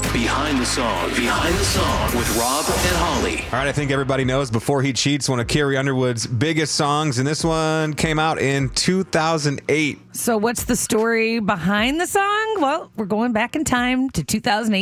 Behind the Song. Behind the Song with Rob and Holly. All right, I think everybody knows Before He Cheats, one of Carrie Underwood's biggest songs, and this one came out in 2008. So what's the story behind the song? Well, we're going back in time to 2008.